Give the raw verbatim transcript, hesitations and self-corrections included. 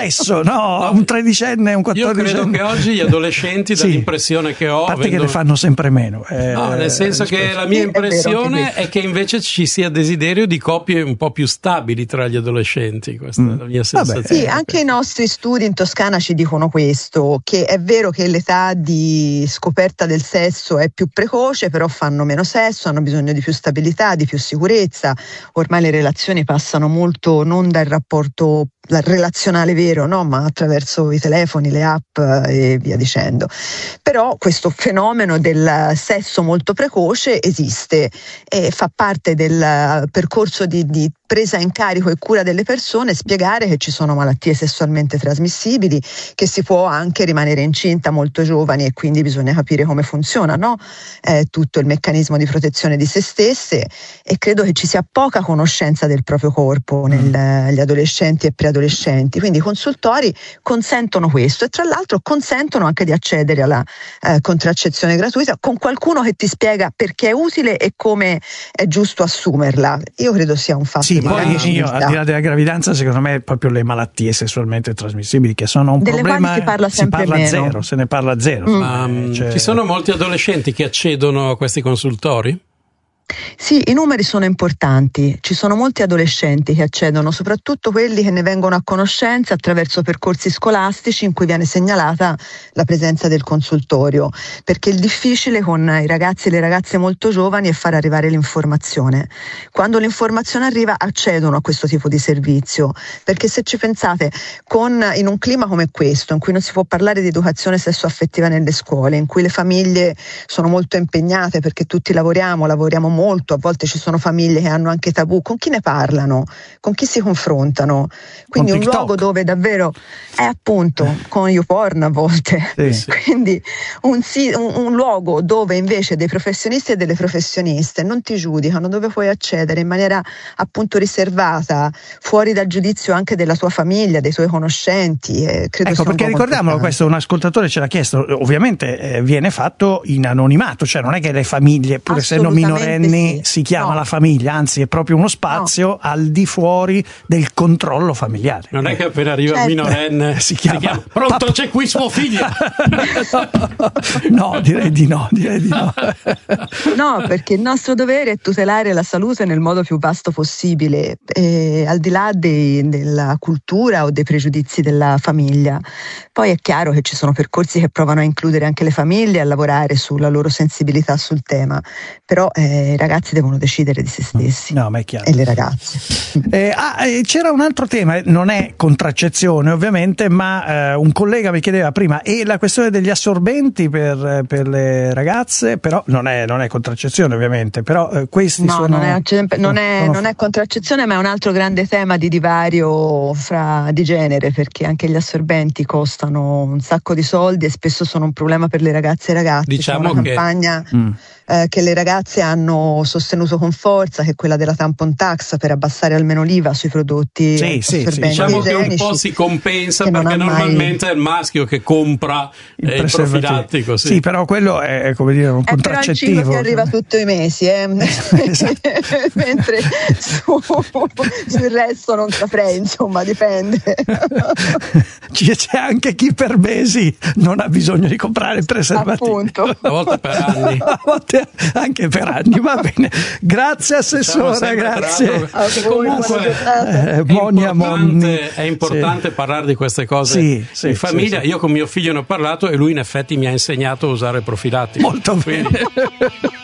sesso, no? Un tredicenne, un quattordicenne. Io credo che oggi gli adolescenti, sì, dall'impressione che ho, a parte avendo... che ne fanno sempre meno. Eh, no, nel senso che la mia impressione è, è che invece ci sia desiderio di coppie un po' più stabili tra gli adolescenti. Questa mm. è la mia sensazione. Vabbè, sì, anche i nostri studi in Toscana ci dicono questo, che è vero che l'età di scoperta del sesso è più precoce, però fanno meno sesso, hanno bisogno di più stabilità, di più sicurezza. Ormai le relazioni passano molto non dal rapporto relazionale vero, no? Ma attraverso i telefoni, le app e via dicendo. Però questo fenomeno del sesso molto precoce esiste e fa parte del percorso di, di presa in carico e cura delle persone, spiegare che ci sono malattie sessualmente trasmissibili, che si può anche rimanere incinta molto giovani e quindi bisogna capire come funziona, no? Eh, tutto il meccanismo di protezione di se stesse, e credo che ci sia poca conoscenza del proprio corpo negli adolescenti e preadolescenti, quindi i consultori consentono questo e tra l'altro consentono anche di accedere alla eh, contraccezione gratuita con qualcuno che ti spiega perché è utile e come è giusto assumerla. Io credo sia un fatto. Sì, di poi io, al di là della gravidanza, secondo me è proprio le malattie sessualmente trasmissibili che sono un delle problema. Quali si parla sempre si parla meno. zero, se ne parla zero. Mm. Ma, cioè... Ci sono molti adolescenti che accedono a questi consultori? Sì, i numeri sono importanti, ci sono molti adolescenti che accedono, soprattutto quelli che ne vengono a conoscenza attraverso percorsi scolastici in cui viene segnalata la presenza del consultorio, perché il difficile con i ragazzi e le ragazze molto giovani è far arrivare l'informazione. Quando l'informazione arriva accedono a questo tipo di servizio, perché se ci pensate, con, in un clima come questo, in cui non si può parlare di educazione sessuaffettiva nelle scuole, in cui le famiglie sono molto impegnate perché tutti lavoriamo, lavoriamo molto, molto, a volte ci sono famiglie che hanno anche tabù, con chi ne parlano, con chi si confrontano, quindi un luogo dove davvero è appunto con YouPorn a volte, sì, sì. Quindi un, un, un luogo dove invece dei professionisti e delle professioniste non ti giudicano, dove puoi accedere in maniera appunto riservata, fuori dal giudizio anche della tua famiglia, dei tuoi conoscenti. Eh, credo ecco, perché ricordiamolo, questo un ascoltatore ce l'ha chiesto, ovviamente eh, viene fatto in anonimato, cioè non è che le famiglie, pur essendo minorenni, sì, si chiama no. la famiglia, anzi è proprio uno spazio no. al di fuori del controllo familiare. Non è che appena arriva certo. un minorenne si chiama, si chiama pronto, Pap- c'è qui suo figlio. No, direi di no, direi di no. No, perché il nostro dovere è tutelare la salute nel modo più vasto possibile, eh, al di là dei, della cultura o dei pregiudizi della famiglia. Poi è chiaro che ci sono percorsi che provano a includere anche le famiglie, a lavorare sulla loro sensibilità sul tema, però eh, i ragazzi devono decidere di se stessi. No, ma è chiaro. E le ragazze. Eh, ah, eh, c'era un altro tema, non è contraccezione ovviamente, ma eh, un collega mi chiedeva prima, e la questione degli assorbenti per, per le ragazze, però non è, non è contraccezione ovviamente, però eh, questi no, sono... Non è, non, è, sono... non è contraccezione, ma è un altro grande tema di divario fra, di genere, perché anche gli assorbenti costano un sacco di soldi e spesso sono un problema per le ragazze e ragazzi. Diciamo C'è una che... campagna... Mm. Eh, che le ragazze hanno sostenuto con forza, che è quella della tampon tax, per abbassare almeno l'I V A sui prodotti sì, sì, sì. Diciamo che un po' si compensa perché normalmente mai... è il maschio che compra il, eh, il profilattico. Sì. sì, però quello è come dire un eh, contraccettivo. Però il cibo ti arriva tutti i mesi, eh? Esatto. Mentre su, sul resto non saprei, insomma, dipende. C'è anche chi per mesi non ha bisogno di comprare il preservativo. Appunto. A volte per anni. A volte anche per anni, va bene. Grazie assessore, grazie. Comunque eh, è Monia importante, è importante sì. parlare di queste cose sì, sì, in famiglia. Sì, sì. Io con mio figlio ne ho parlato e lui in effetti mi ha insegnato a usare profilattico. Molto bene.